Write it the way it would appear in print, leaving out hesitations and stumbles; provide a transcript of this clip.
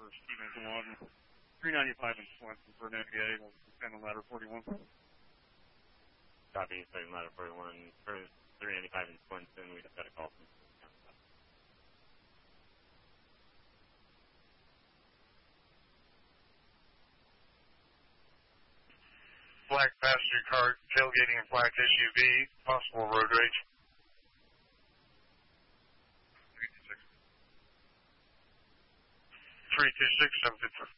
Stevens and 395 in Swenson for an NVA. We'll send on ladder 41. Copy, second ladder 41 for 395 in Swenson. We just got a call from black passenger car tailgating a black SUV, possible road rage. 326, 750.